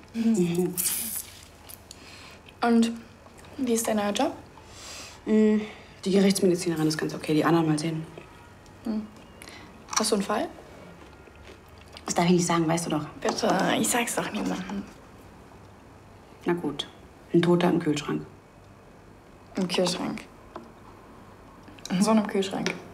Und wie ist dein neuer Job? Die Gerichtsmedizinerin ist ganz okay, die anderen mal sehen. Hast du einen Fall? Das darf ich nicht sagen, weißt du doch. Bitte, ich sag's doch niemandem. Na gut, ein Toter im Kühlschrank. Im Kühlschrank. In so einem Kühlschrank.